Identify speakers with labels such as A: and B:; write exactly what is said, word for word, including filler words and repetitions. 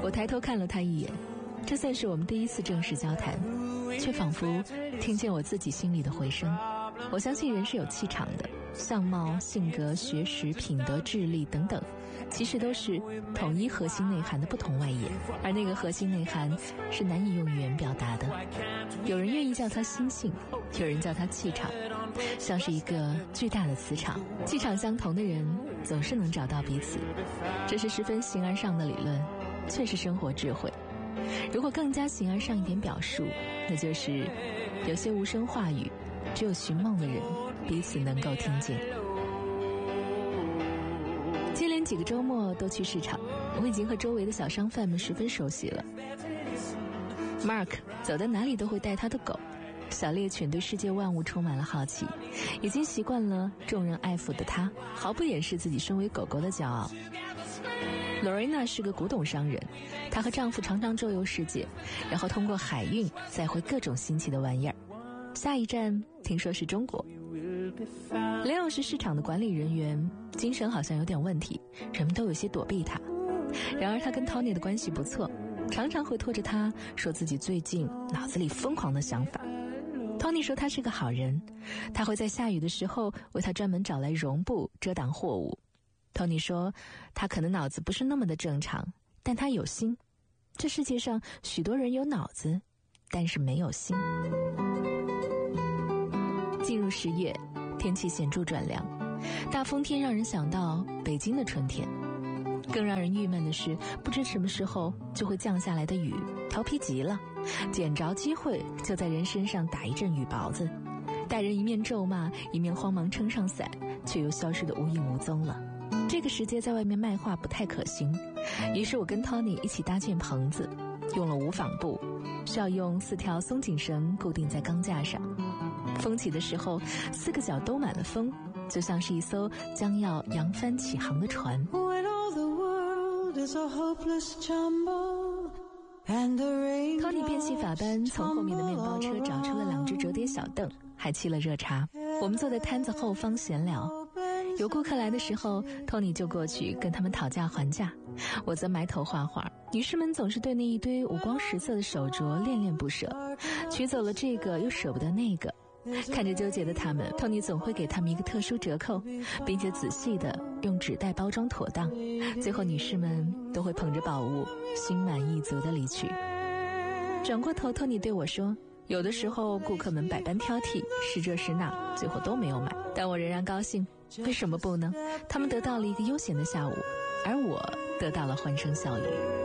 A: 我抬头看了他一眼，这算是我们第一次正式交谈，却仿佛听见我自己心里的回声。我相信人是有气场的，相貌、性格、学识、品德、智力等等，其实都是统一核心内涵的不同外延，而那个核心内涵是难以用语言表达的。有人愿意叫它心性，有人叫它气场，像是一个巨大的磁场，气场相同的人总是能找到彼此。这是十分形而上的理论，却是生活智慧。如果更加形而上一点表述，那就是有些无声话语，只有寻梦的人彼此能够听见。接连几个周末都去市场，我已经和周围的小商贩们十分熟悉了。Mark 走到哪里都会带他的狗，小猎犬对世界万物充满了好奇，已经习惯了众人爱抚的他，毫不掩饰自己身为狗狗的骄傲。Lorena 是个古董商人，她和丈夫常常周游世界，然后通过海运载回各种新奇的玩意儿。下一站听说是中国。Leo 是市场的管理人员，精神好像有点问题，人们都有些躲避他。然而他跟 Tony 的关系不错，常常会拖着他说自己最近脑子里疯狂的想法。Tony 说他是个好人，他会在下雨的时候为他专门找来绒布遮挡货物。Tony 说他可能脑子不是那么的正常，但他有心。这世界上许多人有脑子，但是没有心。进入十月，天气显著转凉，大风天让人想到北京的春天。更让人郁闷的是，不知什么时候就会降下来的雨，调皮极了，捡着机会就在人身上打一阵雨雹子，待人一面咒骂，一面慌忙撑上伞，却又消失得无影无踪了。这个时节在外面卖画不太可行，于是我跟 Tony 一起搭建棚子，用了无纺布，需要用四条松紧绳固定在钢架上。风起的时候，四个角都满了风，就像是一艘将要扬帆起航的船。Tony 变戏法般从后面的面包车找出了两只折叠小凳，还沏了热茶。我们坐在摊子后方闲聊，有顾客来的时候 Tony 就过去跟他们讨价还价，我则埋头画画。女士们总是对那一堆五光十色的手镯恋恋不舍，取走了这个又舍不得那个。看着纠结的他们， Tony 总会给他们一个特殊折扣，并且仔细地用纸袋包装妥当，最后女士们都会捧着宝物心满意足地离去。转过头 Tony 对我说，有的时候顾客们百般挑剔，是这是那，最后都没有买，但我仍然高兴。为什么不呢？他们得到了一个悠闲的下午，而我得到了欢声笑语。